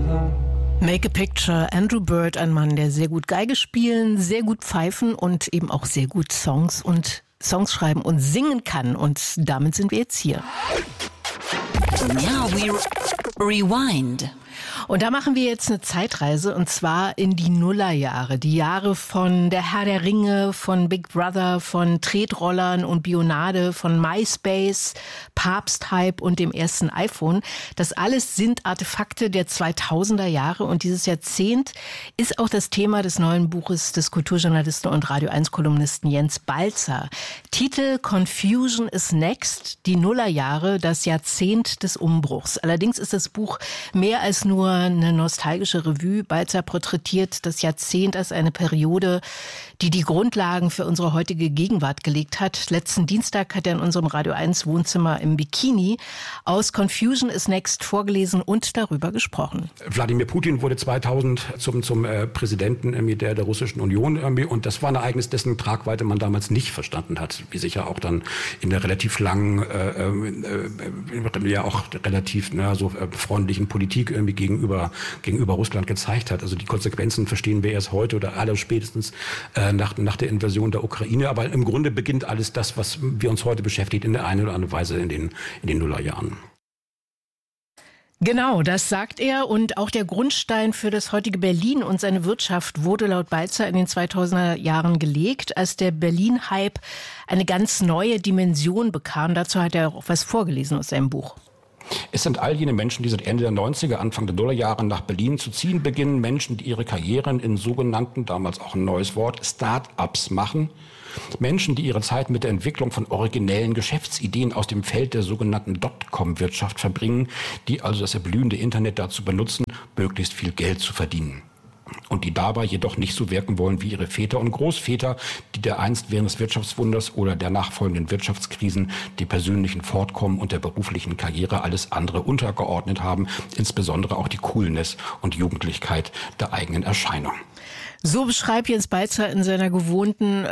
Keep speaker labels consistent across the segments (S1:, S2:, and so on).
S1: Make a Picture, Andrew Bird, ein Mann, der sehr gut Geige spielen, sehr gut pfeifen und eben auch sehr gut Songs schreiben und singen kann. Und damit sind wir jetzt hier.
S2: Now we rewind.
S1: Und da machen wir jetzt eine Zeitreise, und zwar in die Nullerjahre. Die Jahre von der Herr der Ringe, von Big Brother, von Tretrollern und Bionade, von MySpace, Papsthype und dem ersten iPhone. Das alles sind Artefakte der 2000er Jahre, und dieses Jahrzehnt ist auch das Thema des neuen Buches des Kulturjournalisten und Radio-1-Kolumnisten Jens Balzer. Titel: Confusion is Next, die Nullerjahre, das Jahrzehnt des Umbruchs. Allerdings ist das Buch mehr als nur eine nostalgische Revue. Balzer porträtiert das Jahrzehnt als eine Periode, die die Grundlagen für unsere heutige Gegenwart gelegt hat. Letzten Dienstag hat er in unserem Radio 1 Wohnzimmer im Bikini aus Confusion is Next vorgelesen und darüber gesprochen.
S3: Wladimir Putin wurde 2000 zum Präsidenten der Russischen Union und das war ein Ereignis, dessen Tragweite man damals nicht verstanden hat, wie sich ja auch dann in der relativ langen, ja auch relativ so freundlichen Politik gegenüber Russland gezeigt hat. Also die Konsequenzen verstehen wir erst heute oder aller spätestens nach der Invasion der Ukraine. Aber im Grunde beginnt alles das, was wir uns heute beschäftigt, in der einen oder anderen Weise in den Nullerjahren.
S1: Genau, das sagt er. Und auch der Grundstein für das heutige Berlin und seine Wirtschaft wurde laut Balzer in den 2000er Jahren gelegt, als der Berlin-Hype eine ganz neue Dimension bekam. Dazu hat er auch was vorgelesen aus seinem Buch.
S3: Es sind all jene Menschen, die seit Ende der 90er, Anfang der Nullerjahre nach Berlin zu ziehen beginnen. Menschen, die ihre Karrieren in sogenannten, damals auch ein neues Wort, Start-ups machen. Menschen, die ihre Zeit mit der Entwicklung von originellen Geschäftsideen aus dem Feld der sogenannten Dotcom-Wirtschaft verbringen, die also das erblühende Internet dazu benutzen, möglichst viel Geld zu verdienen. Und die dabei jedoch nicht so wirken wollen wie ihre Väter und Großväter, die dereinst während des Wirtschaftswunders oder der nachfolgenden Wirtschaftskrisen die persönlichen Fortkommen und der beruflichen Karriere alles andere untergeordnet haben, insbesondere auch die Coolness und Jugendlichkeit der eigenen Erscheinung.
S1: So beschreibt Jens Balzer in seiner gewohnten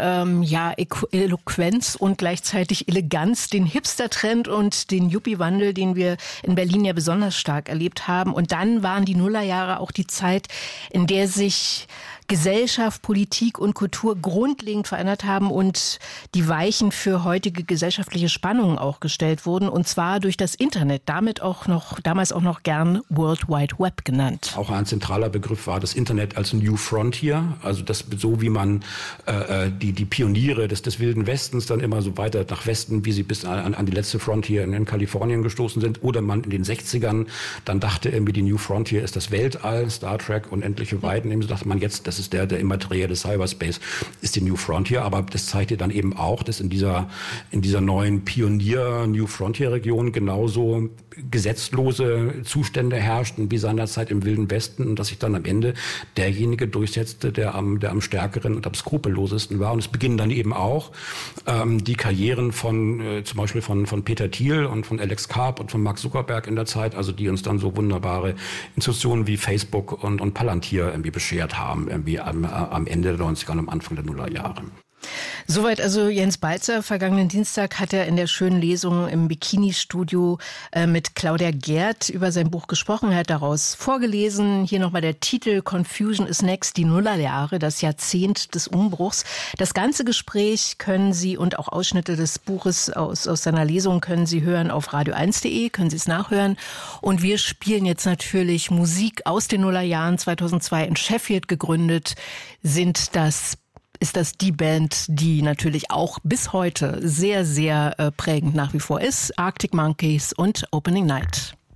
S1: Eloquenz und gleichzeitig Eleganz den Hipster-Trend und den Yuppie-Wandel, den wir in Berlin ja besonders stark erlebt haben. Und dann waren die Nullerjahre auch die Zeit, in der sich Gesellschaft, Politik und Kultur grundlegend verändert haben und die Weichen für heutige gesellschaftliche Spannungen auch gestellt wurden, und zwar durch das Internet, damals auch noch gern World Wide Web genannt.
S3: Auch ein zentraler Begriff war das Internet als New Frontier, also das so wie man die Pioniere des Wilden Westens dann immer so weiter nach Westen, wie sie bis an die letzte Frontier in Kalifornien gestoßen sind, oder man in den 60ern dann dachte irgendwie, die New Frontier ist das Weltall, Star Trek, unendliche Weiten, so dachte man jetzt, das ist der immaterielle Cyberspace, ist die New Frontier, aber das zeigte dann eben auch, dass in dieser neuen Pionier-New Frontier-Region genauso gesetzlose Zustände herrschten wie seinerzeit im Wilden Westen, und dass sich dann am Ende derjenige durchsetzte, der am stärkeren und am skrupellosesten war. Und es beginnen dann eben auch die Karrieren von zum Beispiel von Peter Thiel und von Alex Karp und von Mark Zuckerberg in der Zeit, also die uns dann so wunderbare Institutionen wie Facebook und Palantir irgendwie beschert haben, irgendwie am Ende der 90er und am Anfang der Nullerjahre.
S1: Soweit also Jens Balzer. Vergangenen Dienstag hat er in der schönen Lesung im Bikini-Studio mit Claudia Gerd über sein Buch gesprochen. Er hat daraus vorgelesen. Hier nochmal der Titel: Confusion is Next, die Nullerjahre, das Jahrzehnt des Umbruchs. Das ganze Gespräch können Sie und auch Ausschnitte des Buches aus seiner Lesung können Sie hören auf radio1.de, können Sie es nachhören. Und wir spielen jetzt natürlich Musik aus den Nullerjahren. 2002 in Sheffield gegründet ist das die Band, die natürlich auch bis heute sehr, sehr prägend nach wie vor ist. Arctic Monkeys und Opening Night.